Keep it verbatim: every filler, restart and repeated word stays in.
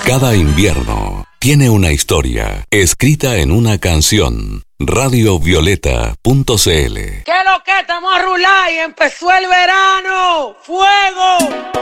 Cada invierno tiene una historia escrita en una canción. radio violeta punto c l. ¿Qué lo que estamos a rular y empezó el verano? ¡Fuego!